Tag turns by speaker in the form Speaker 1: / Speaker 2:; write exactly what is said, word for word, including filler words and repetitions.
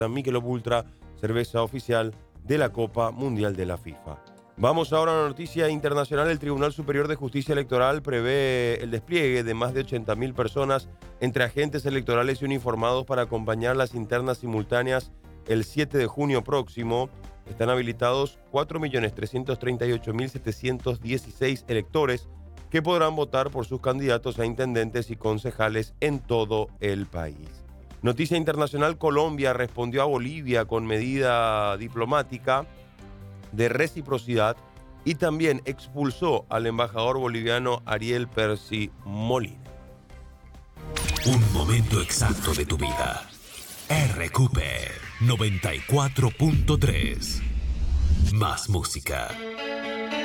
Speaker 1: Michelob Ultra, cerveza oficial de la Copa Mundial de la FIFA. Vamos ahora a una noticia internacional. El Tribunal Superior de Justicia Electoral prevé el despliegue de más de ochenta mil personas entre agentes electorales y uniformados para acompañar las internas simultáneas el siete de junio próximo. Están habilitados cuatro millones trescientos treinta y ocho mil setecientos dieciséis electores que podrán votar por sus candidatos a intendentes y concejales en todo el país. Noticia internacional: Colombia respondió a Bolivia con medida diplomática de reciprocidad y también expulsó al embajador boliviano Ariel Percy Molina.
Speaker 2: Un momento exacto de tu vida. R Q P noventa y cuatro punto tres. Más música.